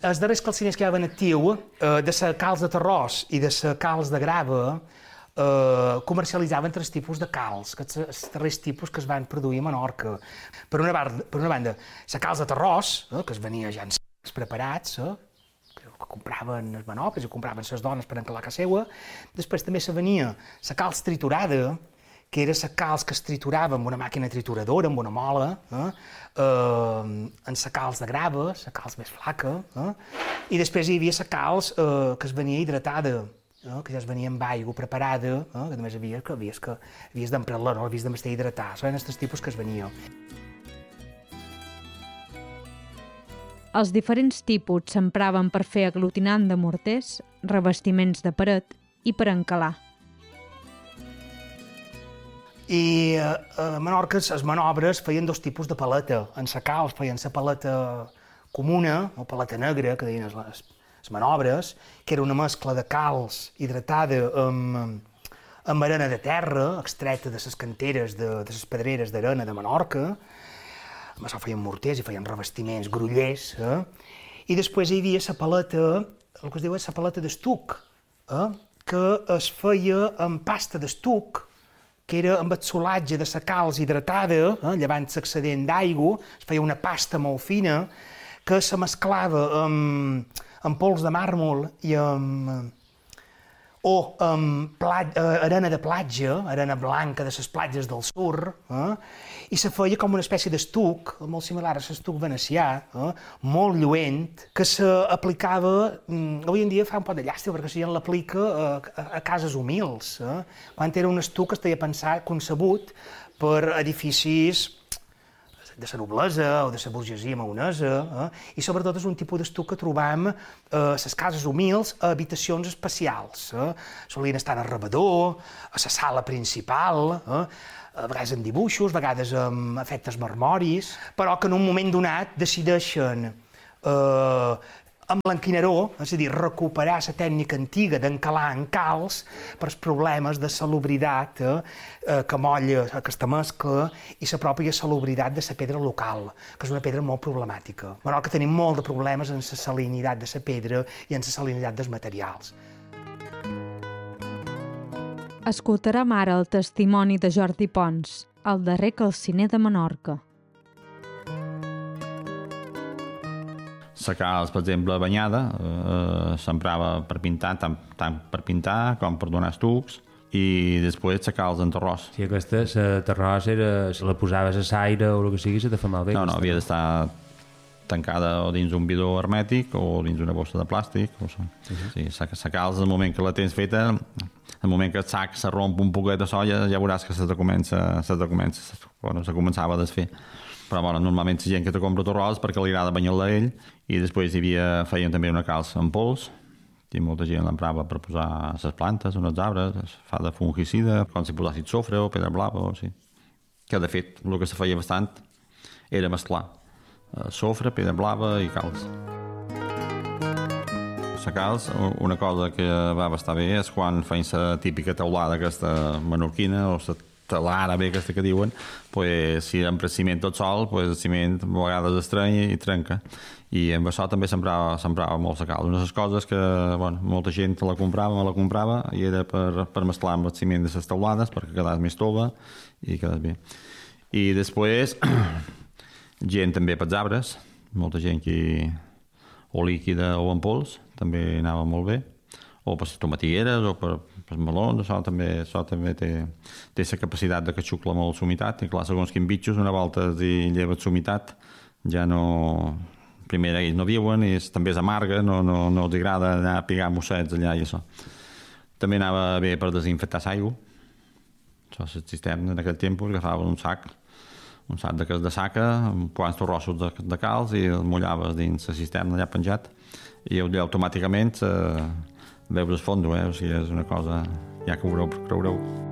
Els darrers calciners que hi havia actiu, de les calç de terrós i de les calç de grava, comercialitzaven 3 tipus de calç, els darrers tipus que es van produir a Menorca. Per una banda, la calç de terrós, que es venia ja en sacs preparats, que compraven els manobres i compraven les dones per encalar a casa seva. Després també se venia la calç triturada, que era la calç que es triturava amb una màquina trituradora, amb una mola, en la calç de grava, la calç més flaca, i després hi havia la calç que es venia hidratada, que ja es venia amb aigua preparada, que només havies d'emprar-la, no havies d'estar hidratada. Són els tipus que es venia. Els diferents tipus s'empraven per fer aglutinant de morters, revestiments de paret i per encalar. I a Menorca les manobres feien 2 tipus de paleta. En la calç feien la paleta comuna, o paleta negra, que deien les manobres, que era una mescla de calç hidratada amb arena de terra, extreta de les canteres, de les pedreres d'arena de Menorca. Amb això feien morters i feien revestiments, grollers. I després hi havia la paleta, el que es diu és la paleta d'estuc, que es feia amb pasta d'estuc, que era amb el solatge de la calç hidratada, llevant l'excedent d'aigua, es feia una pasta molt fina, que se mesclava amb pols de màrmol i amb arena de platja, arena blanca de les platges del sur, i se feia com una espècie d'estuc, molt similar a l'estuc venecià, molt lluent, que s'aplicava, avui en dia fa un poc de llàstima, perquè la gent l'aplica a cases humils. Quan era un estuc estaria concebut per edificis de la noblesa o de la burgesia maonesa, i sobretot és un tipus d'estuc que trobam a les cases humils a habitacions especials. Solien estar en el rebedor, a la sala principal, a vegades en dibuixos, a vegades amb efectes marmoris, però que en un moment donat decideixen amb l'enquinaró, és a dir, recuperar la tècnica antiga d'encalar en calç per als problemes de salubritat que molla aquesta mescla i la pròpia salubritat de la pedra local, que és una pedra molt problemàtica. Però que tenim molt de problemes en la salinitat de la pedra i en la salinitat dels materials. Escoltarem ara el testimoni de Jordi Pons, el darrer calciner de Menorca. La calç, per exemple, banyada, s'emprava per pintar, tant per pintar com per donar estucs, i després la calç en terrós. Si aquesta, la terrós era, si la posaves a l'aire o el que sigui, se te fa malbé. No, havia d'estar tancada o dins un bidó hermètic o dins una bossa de plàstic. Sí, la calç, el moment que la tens feta, el moment que el sac se romp un poquet de solla, ja veuràs que se començava a desfer. Però normalment la gent que te compra terrós perquè li agrada banyar-la a ell, i després feien també una calç en pols, i molta gent l'emprava per posar a les plantes, a els arbres, es fa de fungicida, com si posassis sofre o pedra blava, o sigui. Que de fet, el que se feia bastant era mesclar sofre, pedra blava i calç. La calç, una cosa que va bastar bé és quan feien la típica teulada aquesta menorquina, o la telara bé aquesta que diuen, si empra ciment tot sol, el ciment a vegades estreny i trenca. I amb això també s'emprava molt la calç. Una de les coses que molta gent me la comprava i era per mesclar amb el ciment de les teulades perquè quedés més tova i quedés bé. I després, gent també pels arbres, molta gent que o líquida o en pols, també anava molt bé, o per les tomatigueres o per els melons, això també té la capacitat de que xucla molt l'humitat, i clar, segons quins bitxos, una volta lleva l'humitat, ja no... Primer, ells no viuen, i també és amarga, no els agrada anar a pigar mossets allà i això. També anava bé per desinfectar l'aigua. Això és el cisterna, en aquell temps agafaven un sac de saca, amb quants torrossos de calç, i el mullaves dins la cisterna allà penjat, i automàticament veus el fondo, o sigui, és una cosa ja que ho creureu.